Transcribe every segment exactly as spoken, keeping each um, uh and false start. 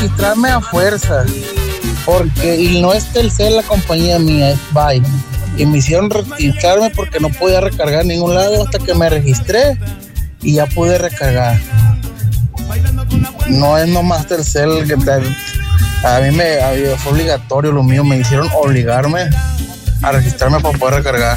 registrarme a fuerza. Porque, y no es Telcel la compañía mía, es Bye. Y me hicieron registrarme porque no podía recargar en ningún lado hasta que me registré y ya pude recargar. No es nomás Telcel que te, a mí me a mí fue obligatorio lo mío, me hicieron obligarme a registrarme para poder recargar.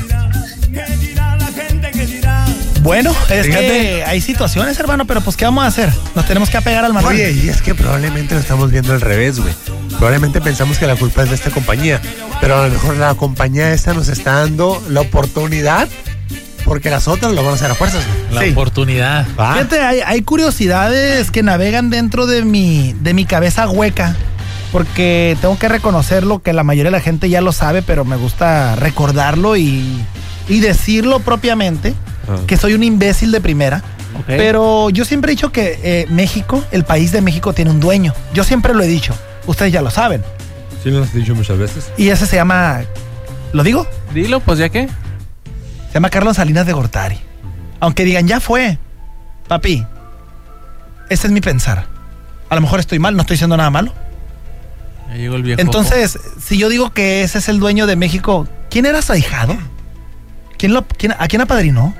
Bueno, es Fíjate. que hay situaciones, hermano, pero pues ¿qué vamos a hacer? Nos tenemos que apegar al manual. Oye, y es que probablemente lo estamos viendo al revés, güey. Probablemente pensamos que la culpa es de esta compañía, pero a lo mejor la compañía esta nos está dando la oportunidad porque las otras lo van a hacer a fuerzas, güey. La sí. oportunidad. Ah. Fíjate, hay, hay curiosidades que navegan dentro de mi, de mi cabeza hueca, porque tengo que reconocerlo que la mayoría de la gente ya lo sabe, pero me gusta recordarlo y, y decirlo propiamente. Que soy un imbécil de primera, okay. Pero yo siempre he dicho que eh, México, el país de México tiene un dueño. Yo siempre lo he dicho, ustedes ya lo saben. Sí, lo has dicho muchas veces. Y ese se llama, ¿lo digo? Dilo, pues ya qué. Se llama Carlos Salinas de Gortari. Aunque digan, ya fue, papi, ese es mi pensar. A lo mejor estoy mal, no estoy diciendo nada malo. Ya llegó el viejo. Entonces, si yo digo que ese es el dueño de México, ¿quién era su ahijado? ¿Quién lo, quién, ¿A quién apadrinó?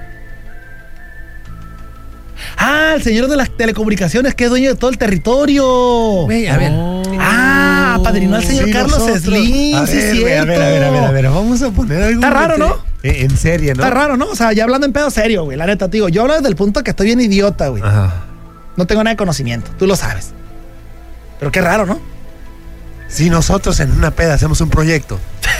Ah, el señor de las telecomunicaciones, que es dueño de todo el territorio. Güey, a ver. Oh. Ah, apadrinó al señor sí, Carlos nosotros. Slim. A sí, ver, cierto. a ver, a ver, a ver, a ver, vamos a poner algo. Está raro, ¿no? En, en serio, ¿no? Está raro, ¿no? O sea, ya hablando en pedo serio, güey. La neta, te digo, yo hablo desde el punto que estoy bien idiota, güey. Ajá. No tengo nada de conocimiento, tú lo sabes. Pero qué raro, ¿no? Si nosotros en una peda hacemos un proyecto.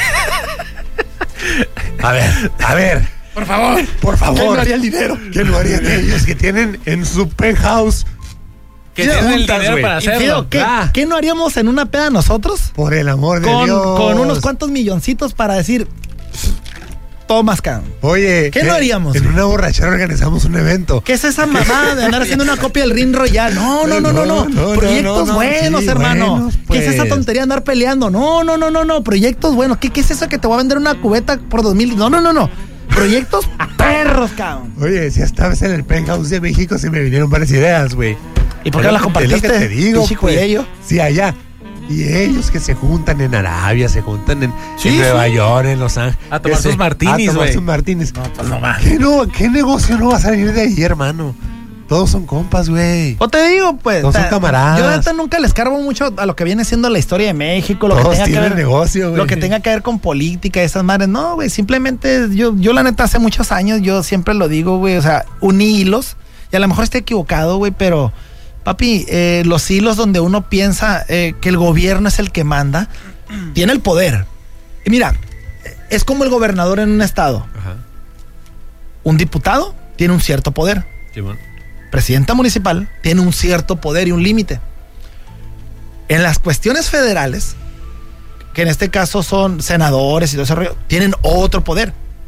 A ver, a ver. Por favor, por favor. ¿Quién no haría el dinero? ¿Quién lo harían ellos que tienen en su penthouse? Que tienen el dinero wey? Para hacerlo. ¿Qué, ah. ¿Qué no haríamos en una peda nosotros? Por el amor de con, Dios. Con unos cuantos milloncitos para decir, tomas, cabrón. Oye. ¿Qué, ¿qué no haríamos? En una borrachera organizamos un evento. ¿Qué es esa mamada de andar haciendo una copia del Ring Royal? No, no, no, no, no. no. Proyectos no, no, buenos, sí, hermano. Buenos, pues. ¿Qué es esa tontería de andar peleando? No, no, no, no, no. Proyectos buenos. ¿Qué, qué es eso que te voy a vender una cubeta por dos mil? No, no, no, no. Proyectos perros, cabrón. Oye, si estabas en el penthouse de México, se me vinieron varias ideas, güey. ¿Y por qué las compartiste? Es lo que te digo, pues. Ellos? Sí, allá. Y ellos que se juntan en Arabia, se juntan en, sí, en Nueva sí. York, en Los Ángeles. A tomar sus martinis, güey. A tomar sus martinis. No, pues no más. ¿Qué, no, ¿Qué negocio no va a salir de ahí, hermano? Todos son compas, güey. O te digo, pues. Todos son camaradas. Yo ahorita nunca les cargo mucho a lo que viene siendo la historia de México, lo Todos que tenga tienen que ver, negocio, güey. Lo que tenga que ver con política y esas madres. No, güey, simplemente yo, yo la neta hace muchos años, yo siempre lo digo, güey, o sea, uní hilos, y a lo mejor estoy equivocado, güey, pero, papi, eh, los hilos donde uno piensa eh, que el gobierno es el que manda, tiene el poder. Y mira, es como el gobernador en un estado. Ajá. Un diputado tiene un cierto poder. Sí, bueno. Presidenta municipal tiene un cierto poder y un límite. En las cuestiones federales, que en este caso son senadores y todo ese rollo, tienen otro poder.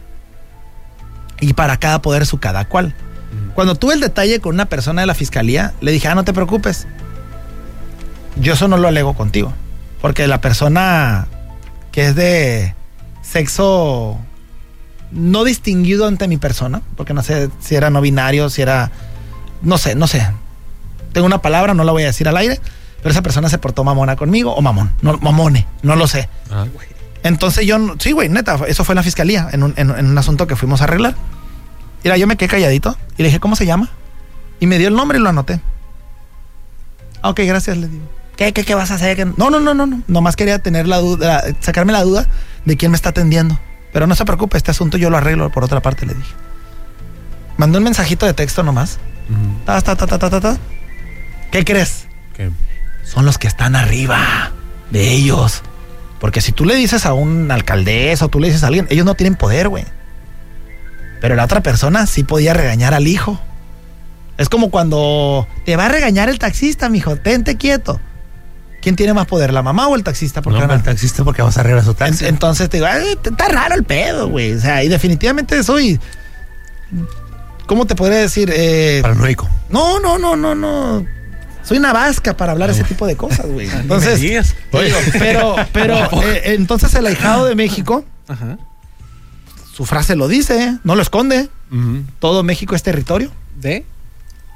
Y para cada poder su cada cual. Uh-huh. Cuando tuve el detalle con una persona de la fiscalía, le dije, ah, no te preocupes. Yo eso no lo alego contigo. Porque la persona que es de sexo no distinguido ante mi persona, porque no sé si era no binario, si era... No sé, no sé. Tengo una palabra, no la voy a decir al aire, pero esa persona se portó mamona conmigo, o mamón, no, mamone, no lo sé. Ah, Entonces yo, sí, güey, neta, eso fue en la fiscalía, en un, en, en un asunto que fuimos a arreglar. Mira, yo me quedé calladito y le dije, ¿cómo se llama? Y me dio el nombre y lo anoté. Ah, ok, gracias, le digo. ¿Qué, qué, qué vas a hacer? No, no, no, no, no. Nomás quería tener la duda, sacarme la duda de quién me está atendiendo. Pero no se preocupe, este asunto yo lo arreglo por otra parte, le dije. Mandé un mensajito de texto nomás. Uh-huh. Ta, ta, ta, ta, ta, ta. ¿Qué crees? ¿Qué? Son los que están arriba de ellos. Porque si tú le dices a un alcaldesa o tú le dices a alguien, ellos no tienen poder, güey. Pero la otra persona sí podía regañar al hijo. Es como cuando te va a regañar el taxista, mijo, tente quieto. ¿Quién tiene más poder, la mamá o el taxista? Porque no, el taxista porque vas a arreglar su taxi. Entonces te digo, está raro el pedo, güey. O sea, y definitivamente soy... ¿Cómo te podría decir? Eh, Paranoico. No, no, no, no, no. Soy una vasca para hablar no. ese tipo de cosas, güey. Entonces, oye, pero, pero, eh, entonces el ahijado de México, ajá. Su frase lo dice, no lo esconde. Uh-huh. Todo México es territorio. ¿De?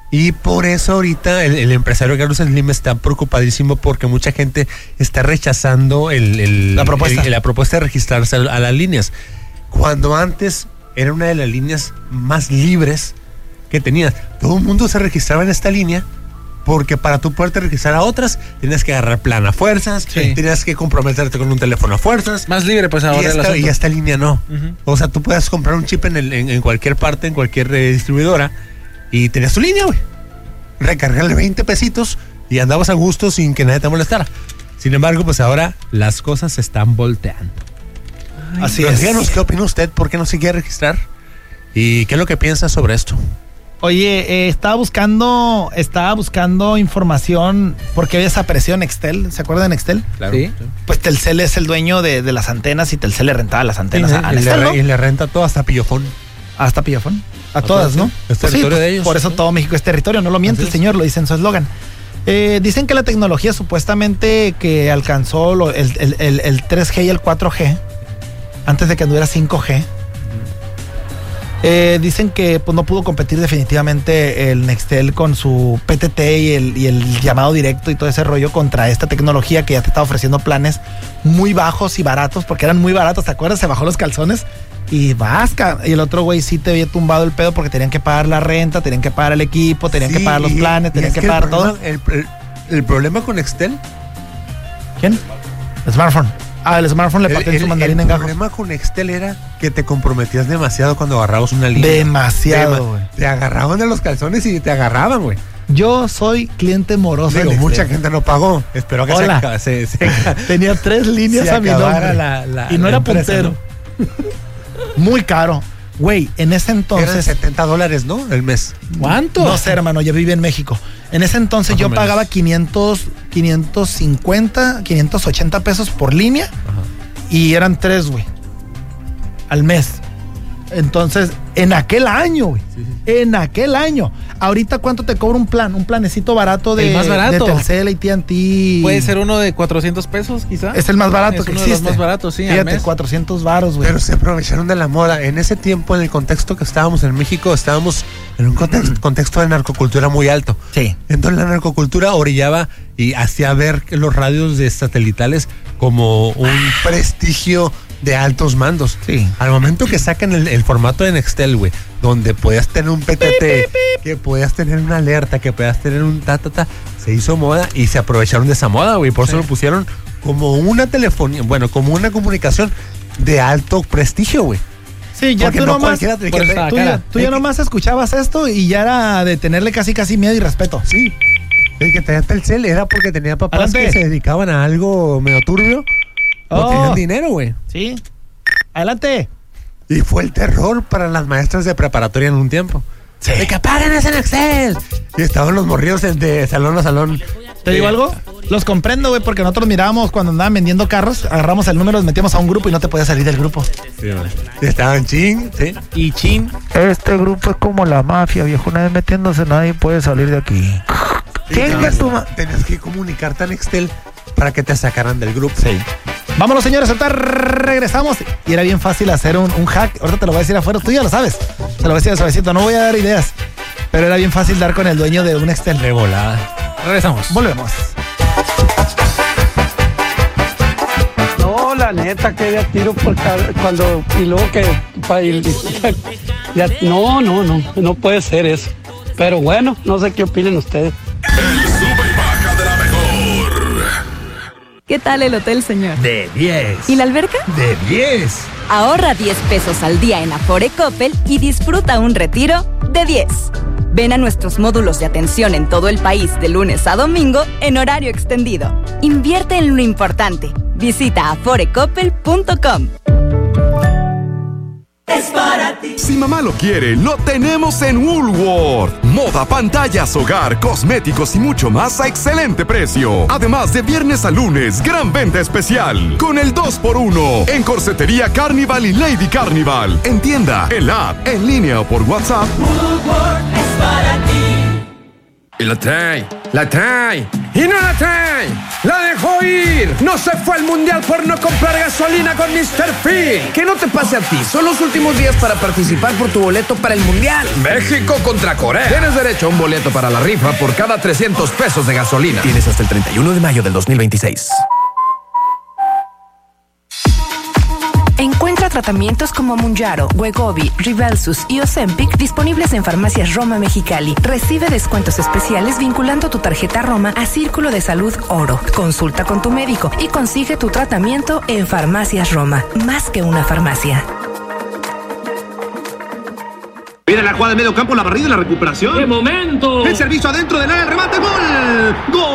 Y por eso ahorita el, el empresario Carlos Slim está preocupadísimo porque mucha gente está rechazando el, el, la, propuesta. El, la propuesta de registrarse a, a las líneas. Cuando antes era una de las líneas más libres que tenías. Todo el mundo se registraba en esta línea porque para tú poderte registrar a otras tenías que agarrar plan a fuerzas, sí. tenías que comprometerte con un teléfono a fuerzas. Más libre pues ahora. Y esta, y esta línea no. Uh-huh. O sea, tú puedes comprar un chip en, el, en, en cualquier parte, en cualquier eh, distribuidora y tenías tu línea, güey. Recargarle veinte pesitos y andabas a gusto sin que nadie te molestara. Sin embargo, pues ahora las cosas se están volteando. Ay, Así es. Díganos qué opina usted, por qué no se quiere registrar y qué es lo que piensa sobre esto. Oye, eh, estaba buscando, estaba buscando información porque había esa presión Nextel, ¿se acuerdan de Nextel? Claro. ¿Sí? Pues Telcel es el dueño de, de las antenas y Telcel le rentaba las antenas sí, a, a y, Nextel, le, ¿no? y le renta todo hasta Pillofón. Hasta Pillofón. A, a todas, ¿no? Es territorio sí, de ellos. Por eso todo México es territorio, no lo miente el señor, lo dice en su eslogan. Eh, dicen que la tecnología supuestamente que alcanzó lo, el, el, el, el tres G y el cuatro G antes de que anduviera cinco G. Eh, dicen que pues, no pudo competir definitivamente el Nextel con su P T T y el, y el llamado directo y todo ese rollo contra esta tecnología que ya te está ofreciendo planes muy bajos y baratos, porque eran muy baratos, ¿te acuerdas? Se bajó los calzones y vasca. Y el otro güey sí te había tumbado el pedo porque tenían que pagar la renta, tenían que pagar el equipo, tenían sí, que pagar los planes, tenían que, que pagar problema, todo. El, el, el problema con Nextel. ¿Quién? El smartphone. Ah, el smartphone le partió en su mandarín en gajos. El problema con Nextel era que te comprometías demasiado cuando agarrabas una línea. Demasiado, güey. Te agarraban de los calzones y te agarraban, güey. Yo soy cliente moroso. Digo, mucha gente no pagó. Espero que Hola. se, se, se Tenía tres líneas a mi nombre. La, la, y no la era empresa, puntero. ¿No? Muy caro. Güey, en ese entonces... Eran setenta dólares, ¿no? El mes. ¿Cuánto? No sé, hermano, yo viví en México. En ese entonces Más yo pagaba quinientos, quinientos cincuenta, quinientos ochenta pesos por línea. Ajá. Y eran tres, güey. Al mes. Entonces, en aquel año, güey. Sí, sí. En aquel año. Ahorita, ¿cuánto te cobra un plan? Un planecito barato de, el más barato. de Telcel, A T and T. Puede ser uno de cuatrocientos pesos, quizá. Es el más barato es que uno existe. De los más baratos, sí. Fíjate, al mes. cuatrocientos varos, güey. Pero se aprovecharon de la moda. En ese tiempo, en el contexto que estábamos en México, estábamos en un contexto, contexto de narcocultura muy alto. Sí. Entonces, la narcocultura orillaba y hacía ver los radios de satelitales como un prestigio de altos mandos. Sí. Al momento que sacan el, el formato de Nextel, güey, donde podías tener un P T T, que podías tener una alerta, que podías tener un ta, ta, ta, se hizo moda y se aprovecharon de esa moda, güey. Por sí. eso lo pusieron como una telefonía, bueno, como una comunicación de alto prestigio, güey. Sí, ya tú, no nomás, te, que, tú, ya, tú ya nomás escuchabas esto y ya era de tenerle casi casi miedo y respeto. Sí. El que tenía Telcel era porque tenía papás Adelante. que se dedicaban a algo medio turbio. No oh. tenían dinero, güey. Sí. Adelante. Y fue el terror para las maestras de preparatoria en un tiempo. Sí. De que apaguen ese Nextel. Y estaban los morrillos de salón a salón. ¿Te digo algo? Los comprendo, güey, porque nosotros mirábamos cuando andaban vendiendo carros, agarramos el número, los metíamos a un grupo y no te podías salir del grupo. Sí, güey. Estaban chin, sí. Y chin. Este grupo es como la mafia, viejo. Una vez metiéndose, nadie puede salir de aquí. Tenías, tenías que comunicarte a Nextel para que te sacaran del grupo. Sí. Vámonos, señores, ahorita regresamos. Y era bien fácil hacer un, un hack. Ahorita te lo voy a decir afuera, tú ya lo sabes. Te lo voy a decir suavecito, no voy a dar ideas. Pero era bien fácil dar con el dueño de un Nextel. De volada. Regresamos. Volvemos. No, la neta, que ya tiro por cuando. Y luego que. Ya, no, no, no. No puede ser eso. Pero bueno, no sé qué opinen ustedes. El sube y baja de la mejor. ¿Qué tal el hotel, señor? De diez. ¿Y la alberca? De diez. Ahorra diez pesos al día en Afore Coppel y disfruta un retiro de diez. Ven a nuestros módulos de atención en todo el país de lunes a domingo en horario extendido. Invierte en lo importante. Visita afore coppel punto com. Es para ti. Si mamá lo quiere, lo tenemos en Woolworth. Moda, pantallas, hogar, cosméticos y mucho más a excelente precio. Además de viernes a lunes, gran venta especial. Con el dos por uno en Corsetería Carnival y Lady Carnival. En tienda, en la app, en línea o por WhatsApp. Woolworth es para ti. Y la trae, la trae, y no la trae, la dejó ir. ir! ¡No se fue al mundial por no comprar gasolina con mister Fit! Que no te pase a ti. Son los últimos días para participar por tu boleto para el mundial. México contra Corea. Tienes derecho a un boleto para la rifa por cada trescientos pesos de gasolina. Tienes hasta el treinta y uno de mayo del dos mil veintiséis. Encuentra tratamientos como Mounjaro, Wegovy, Rybelsus y Ozempic disponibles en Farmacias Roma Mexicali. Recibe descuentos especiales vinculando tu tarjeta Roma a Círculo de Salud Oro. Consulta con tu médico y consigue tu tratamiento en Farmacias Roma. Más que una farmacia. Mira la jugada de medio campo, la barrida y la recuperación. ¡Qué momento! El servicio adentro del área, el remate, gol.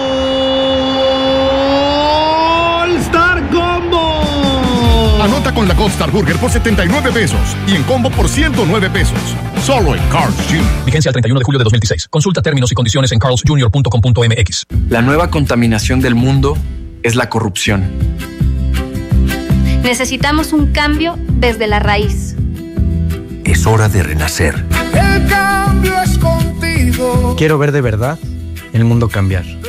Gol Star Combo. Anota con la Gold Star Burger por setenta y nueve pesos y en combo por ciento nueve pesos. Solo en Carl's junior Vigencia el treinta y uno de julio de dos mil veintiséis. Consulta términos y condiciones en carls junior punto com punto m x. La nueva contaminación del mundo es la corrupción. Necesitamos un cambio desde la raíz. Es hora de renacer. El cambio es contigo. Quiero ver de verdad el mundo cambiar.